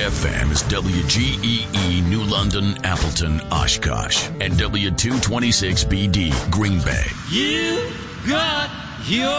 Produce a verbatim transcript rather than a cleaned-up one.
F M is W G E E New London, Appleton, Oshkosh, and W two twenty-six B D Green Bay. You got your